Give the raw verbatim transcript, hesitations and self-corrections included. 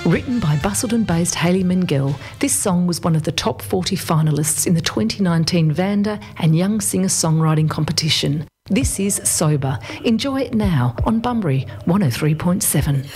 Written by Busselton-based Hayley Mengill, this song was one of the top forty finalists in the twenty nineteen Vanda and Young Singer-Songwriting Competition. This is Sober. Enjoy it now on Bunbury one oh three point seven.